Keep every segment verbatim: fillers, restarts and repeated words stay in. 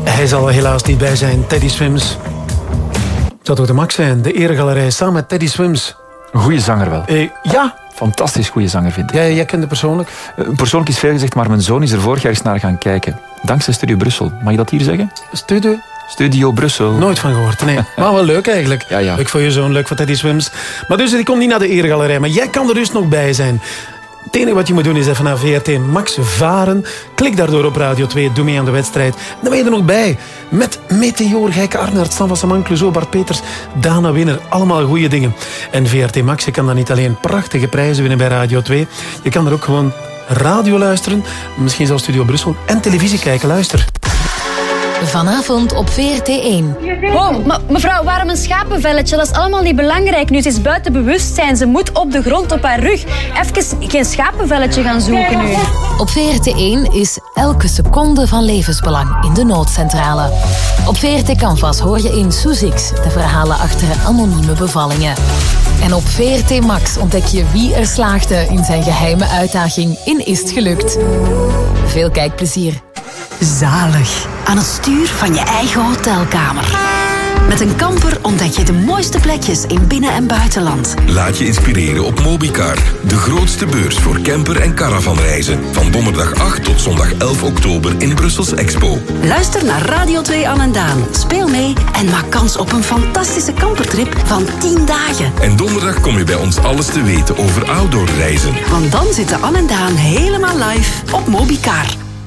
Hij zal er helaas niet bij zijn, Teddy Swims. Dat zou de max zijn, de eregalerij samen met Teddy Swims. Een goede zanger wel. Eh, ja. Fantastisch goede zanger, vind ik. Jij, jij kent hem persoonlijk? Uh, persoonlijk is veel gezegd, maar mijn zoon is er vorig jaar eens naar gaan kijken. Dankzij Studio Brussel. Mag je dat hier zeggen? Studio? Studio Brussel. Nooit van gehoord, nee. Maar wel leuk eigenlijk. Ja, ja. Leuk voor je zoon, leuk voor Teddy Swims. Maar dus, die komt niet naar de eregalerij, maar jij kan er dus nog bij zijn. Het enige wat je moet doen is even naar V R T Max varen. Klik daardoor op Radio twee, doe mee aan de wedstrijd. Dan ben je er nog bij. Met Meteor, Gijke Arnaert, Stan van Samang, Clouseau, Bart Peters, Dana Winner. Allemaal goede dingen. En V R T Max, je kan dan niet alleen prachtige prijzen winnen bij Radio twee. Je kan er ook gewoon radio luisteren. Misschien zelfs Studio Brussel. En televisie kijken, luister. Vanavond op V R T één. Oh, maar mevrouw, waarom een schapenvelletje? Dat is allemaal niet belangrijk nu. Ze is buiten bewustzijn. Ze moet op de grond op haar rug. Even geen schapenvelletje gaan zoeken nu. Op V R T één is elke seconde van levensbelang in de noodcentrale. Op V R T Canvas hoor je in Soezix de verhalen achter anonieme bevallingen. En op V R T Max ontdek je wie er slaagde in zijn geheime uitdaging in Is het gelukt. Veel kijkplezier. Zalig. Aan het stuur van je eigen hotelkamer. Met een camper ontdek je de mooiste plekjes in binnen- en buitenland. Laat je inspireren op Mobicar. De grootste beurs voor camper- en caravanreizen. Van donderdag acht tot zondag elf oktober in Brussels Expo. Luister naar Radio twee Anne en Daan. Speel mee en maak kans op een fantastische campertrip van tien dagen. En donderdag kom je bij ons alles te weten over outdoorreizen. Want dan zitten Anne en Daan helemaal live op Mobicar.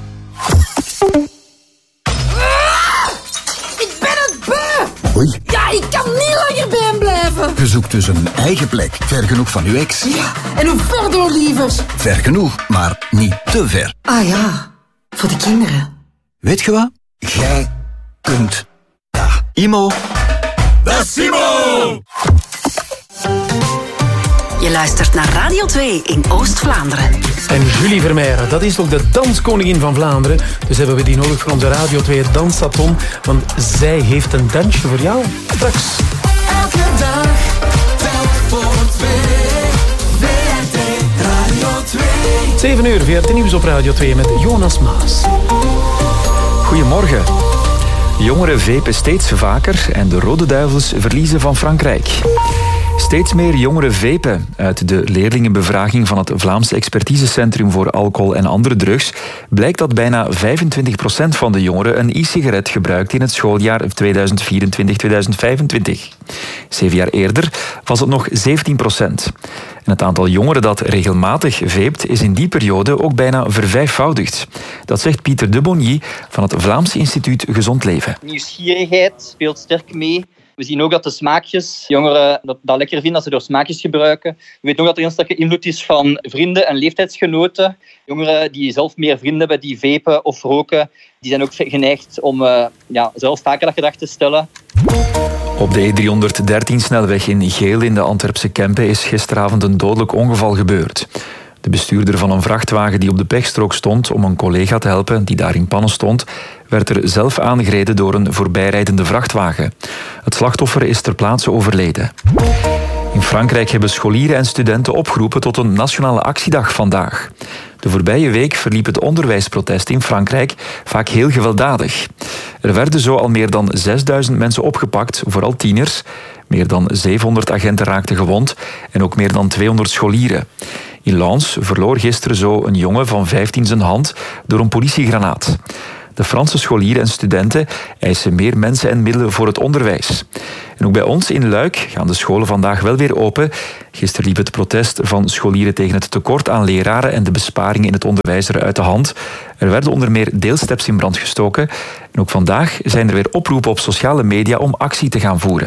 Oei. Ja, ik kan niet langer bij hem blijven. Je zoekt dus een eigen plek, ver genoeg van uw ex. Ja, en hoe ver door, lievers? Ver genoeg, maar niet te ver. Ah ja, voor de kinderen. Weet je wat? Jij kunt. Ja, Imo. Dat is Imo! Je luistert naar Radio twee in Oost-Vlaanderen. En Julie Vermeijeren, dat is ook de danskoningin van Vlaanderen. Dus hebben we die nodig voor onze Radio twee Dansathon. Want zij heeft een dansje voor jou. Straks. Elke dag, telk voor twee. V R T Radio twee. zeven uur, V R T Nieuws op Radio twee met Jonas Maas. Goedemorgen. Jongeren vapen steeds vaker en de Rode Duivels verliezen van Frankrijk. Steeds meer jongeren vapen. Uit de leerlingenbevraging van het Vlaams Expertisecentrum voor Alcohol en Andere Drugs blijkt dat bijna vijfentwintig procent van de jongeren een e-sigaret gebruikt in het schooljaar tweeduizend vierentwintig tweeduizend vijfentwintig. Zeven jaar eerder was het nog zeventien procent. En het aantal jongeren dat regelmatig vapt is in die periode ook bijna vervijfvoudigd. Dat zegt Pieter de Bonny van het Vlaams Instituut Gezond Leven. Nieuwsgierigheid speelt sterk mee. We zien ook dat de smaakjes, jongeren dat, dat lekker vinden als ze door smaakjes gebruiken. We weten ook dat er een sterke invloed is van vrienden en leeftijdsgenoten. Jongeren die zelf meer vrienden hebben die vapen of roken, die zijn ook geneigd om uh, ja, zelf vaker dat gedrag te stellen. Op de E driehonderddertien-snelweg in Geel in de Antwerpse Kempen is gisteravond een dodelijk ongeval gebeurd. De bestuurder van een vrachtwagen die op de pechstrook stond om een collega te helpen die daar in pannen stond, werd er zelf aangereden door een voorbijrijdende vrachtwagen. Het slachtoffer is ter plaatse overleden. In Frankrijk hebben scholieren en studenten opgeroepen tot een nationale actiedag vandaag. De voorbije week verliep het onderwijsprotest in Frankrijk vaak heel gewelddadig. Er werden zo al meer dan zesduizend mensen opgepakt, vooral tieners. Meer dan zevenhonderd agenten raakten gewond en ook meer dan tweehonderd scholieren. In Lens verloor gisteren zo een jongen van vijftien zijn hand door een politiegranaat. De Franse scholieren en studenten eisen meer mensen en middelen voor het onderwijs. En ook bij ons in Luik gaan de scholen vandaag wel weer open. Gisteren liep het protest van scholieren tegen het tekort aan leraren en de besparingen in het onderwijs er uit de hand. Er werden onder meer deelsteps in brand gestoken. En ook vandaag zijn er weer oproepen op sociale media om actie te gaan voeren.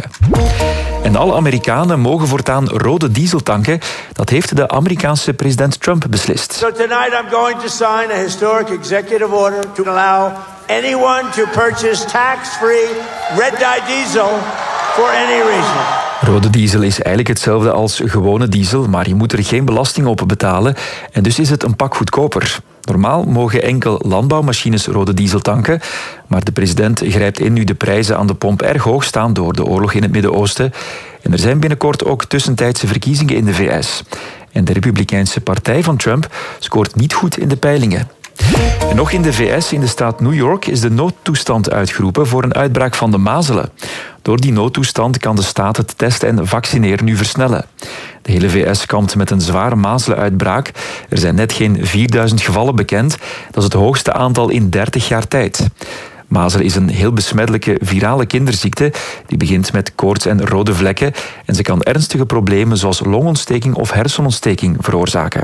En alle Amerikanen mogen voortaan rode diesel tanken. Dat heeft de Amerikaanse president Trump beslist. So tonight I'm going to sign a historic executive order to allow anyone to purchase tax-free red dye diesel for any reason. Rode diesel is eigenlijk hetzelfde als gewone diesel, maar je moet er geen belasting op betalen en dus is het een pak goedkoper. Normaal mogen enkel landbouwmachines rode diesel tanken, maar de president grijpt in nu de prijzen aan de pomp erg hoog staan door de oorlog in het Midden-Oosten. En er zijn binnenkort ook tussentijdse verkiezingen in de V S. En de Republikeinse partij van Trump scoort niet goed in de peilingen. En nog in de V S, in de staat New York, is de noodtoestand uitgeroepen voor een uitbraak van de mazelen. Door die noodtoestand kan de staat het testen en vaccineren nu versnellen. De hele V S kampt met een zware mazelenuitbraak. Er zijn net geen vierduizend gevallen bekend. Dat is het hoogste aantal in dertig jaar tijd. Mazelen is een heel besmettelijke virale kinderziekte. Die begint met koorts en rode vlekken. En ze kan ernstige problemen zoals longontsteking of hersenontsteking veroorzaken.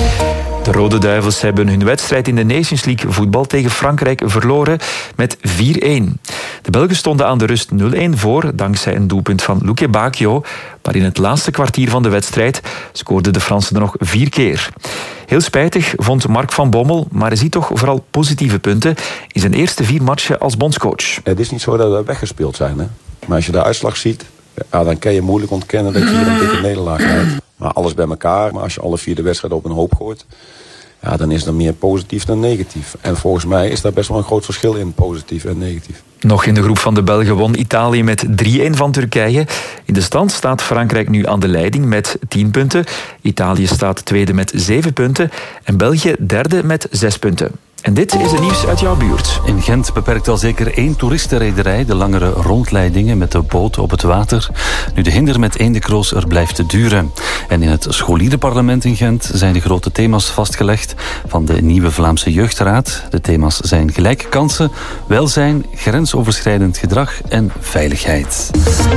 De Rode Duivels hebben hun wedstrijd in de Nations League voetbal tegen Frankrijk verloren met vier-een. De Belgen stonden aan de rust nul-een voor, dankzij een doelpunt van Luke Bacchio. Maar in het laatste kwartier van de wedstrijd scoorden de Fransen er nog vier keer. Heel spijtig vond Mark van Bommel, maar hij ziet toch vooral positieve punten in zijn eerste vier matchen als bondscoach. Het is niet zo dat we weggespeeld zijn, hè? Maar als je de uitslag ziet, ja, dan kan je moeilijk ontkennen dat je hier een dikke nederlaag krijgt. Maar alles bij elkaar, maar als je alle vier de wedstrijden op een hoop gooit, ja, dan is dat meer positief dan negatief. En volgens mij is daar best wel een groot verschil in, positief en negatief. Nog in de groep van de Belgen won Italië met drie-een van Turkije. In de stand staat Frankrijk nu aan de leiding met tien punten. Italië staat tweede met zeven punten. En België derde met zes punten. En dit is het nieuws uit jouw buurt. In Gent beperkt al zeker één toeristenrederij de langere rondleidingen met de boot op het water. Nu de hinder met Eendekroos er blijft duren. En in het scholierenparlement in Gent zijn de grote thema's vastgelegd van de nieuwe Vlaamse Jeugdraad. De thema's zijn gelijke kansen, welzijn, grensoverschrijdend gedrag en veiligheid.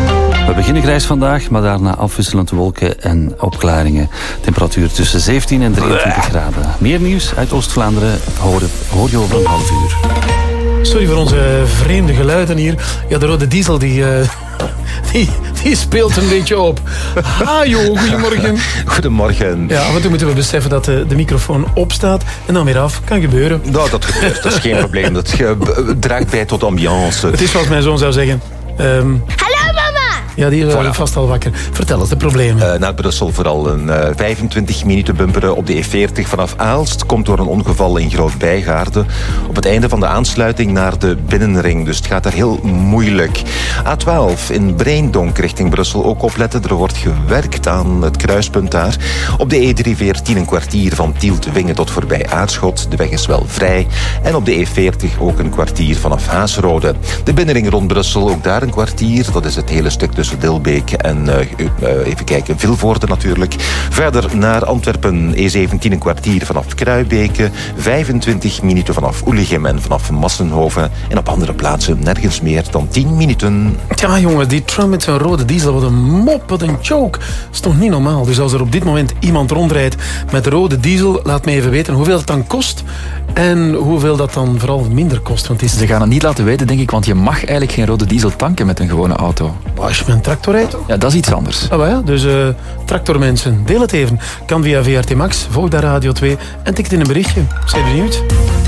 We beginnen grijs vandaag, maar daarna afwisselend wolken en opklaringen. Temperatuur tussen zeventien en drieëntwintig graden. Meer nieuws uit Oost-Vlaanderen hoor, hoor je over een half uur. Sorry voor onze vreemde geluiden hier. Ja, de rode diesel die, uh, die, die speelt een beetje op. Hajo, goedemorgen. Goedemorgen. Ja, af en toe moeten we beseffen dat de, de microfoon opstaat en dan weer af. Kan gebeuren. Nou, dat gebeurt. Dat is geen probleem. Dat ge- draagt bij tot ambiance. Het is zoals mijn zoon zou zeggen. Um, Hallo mama! Ja, die is voilà. Vast al wakker. Vertel eens de problemen. Uh, naar Brussel vooral een uh, vijfentwintig minuten bumperen op de E veertig vanaf Aalst. Komt door een ongeval in Groot-Bijgaarde. Op het einde van de aansluiting naar de binnenring. Dus het gaat daar heel moeilijk. A twaalf in Breendonk richting Brussel. Ook opletten, er wordt gewerkt aan het kruispunt daar. Op de E drieënveertig een kwartier van Tiel te Wingen tot voorbij Aarschot. De weg is wel vrij. En op de E veertig ook een kwartier vanaf Haasrode. De binnenring rond Brussel, ook daar een kwartier. Dat is het hele stuk tussen Dilbeek en uh, uh, even kijken, Vilvoorde natuurlijk. Verder naar Antwerpen, E zeventien een kwartier vanaf Kruibeke, vijfentwintig minuten vanaf Oelichem en vanaf Massenhoven. En op andere plaatsen nergens meer dan tien minuten. Ja jongen, die Trump met zijn rode diesel, wat een mop, wat een joke. Dat is toch niet normaal. Dus als er op dit moment iemand rondrijdt met rode diesel, laat me even weten hoeveel het dan kost en hoeveel dat dan vooral minder kost. Want het is... Ze gaan het niet laten weten, denk ik, want je mag eigenlijk geen rode diesel tanken met een gewone auto. Als je met een tractor rijdt? Ja, dat is iets anders. Ah, ja. Dus uh, tractormensen, deel het even. Kan via V R T Max, volg daar Radio twee en tik het in een berichtje. Zijn benieuwd?